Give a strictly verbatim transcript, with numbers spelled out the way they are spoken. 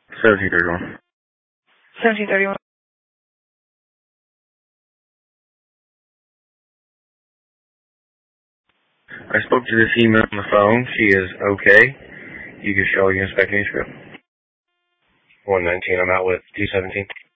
seventeen thirty-one. seventeen thirty-one. I spoke to this female on the phone. She is okay. You can show you inspect any script. one nineteen, I'm out with two seventeen.